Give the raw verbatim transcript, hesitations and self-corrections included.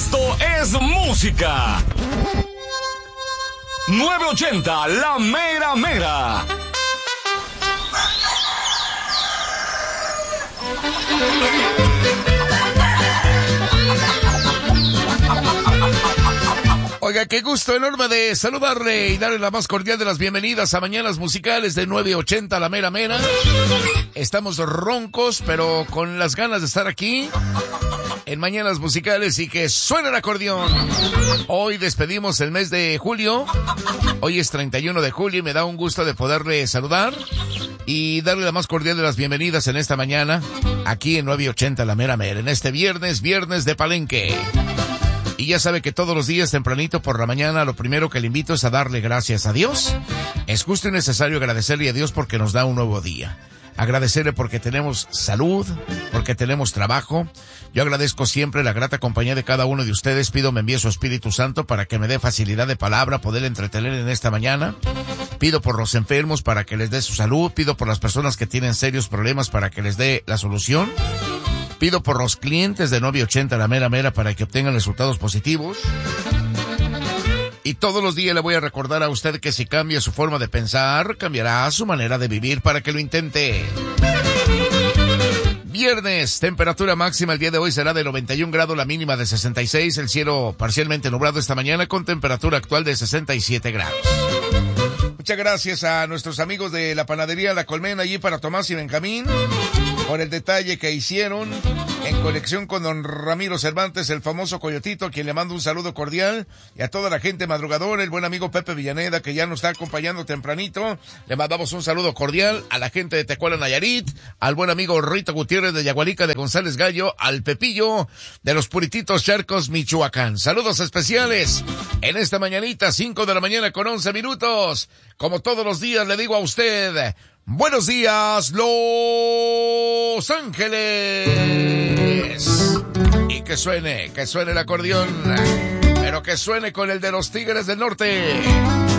Esto es música. novecientos ochenta, la mera mera. Oiga, qué gusto enorme de saludarle y darle la más cordial de las bienvenidas a Mañanas Musicales de novecientos ochenta, la mera mera. Estamos roncos, pero con las ganas de estar aquí en Mañanas Musicales y que suene el acordeón. Hoy despedimos el mes de julio. Hoy es treinta y uno de julio y me da un gusto de poderle saludar y darle la más cordial de las bienvenidas en esta mañana, aquí en novecientos ochenta, la mera mera, en este viernes, viernes de Palenque. Y ya sabe que todos los días tempranito por la mañana lo primero que le invito es a darle gracias a Dios. Es justo y necesario agradecerle a Dios porque nos da un nuevo día. Agradecerle porque tenemos salud, porque tenemos trabajo. Yo agradezco siempre la grata compañía de cada uno de ustedes. Pido me envíe su Espíritu Santo para que me dé facilidad de palabra, poder entretener en esta mañana. Pido por los enfermos para que les dé su salud. Pido por las personas que tienen serios problemas para que les dé la solución. Pido por los clientes de novecientos ochenta, la mera mera, para que obtengan resultados positivos. Y todos los días le voy a recordar a usted que si cambia su forma de pensar, cambiará su manera de vivir para que lo intente. Viernes, temperatura máxima el día de hoy será de noventa y un grados, la mínima de sesenta y seis, el cielo parcialmente nublado esta mañana con temperatura actual de sesenta y siete grados. Muchas gracias a nuestros amigos de la panadería La Colmena allí para Tomás y Benjamín por el detalle que hicieron en conexión con don Ramiro Cervantes, el famoso Coyotito, a quien le mando un saludo cordial, y a toda la gente madrugadora, el buen amigo Pepe Villaneda, que ya nos está acompañando tempranito. Le mandamos un saludo cordial a la gente de Tecuala, Nayarit, al buen amigo Rito Gutiérrez de Yagualica de González Gallo, al Pepillo de los Purititos Charcos, Michoacán. Saludos especiales en esta mañanita, cinco de la mañana con once minutos. Como todos los días le digo a usted, buenos días, Los Ángeles. Y que suene, que suene el acordeón, pero que suene con el de los Tigres del Norte.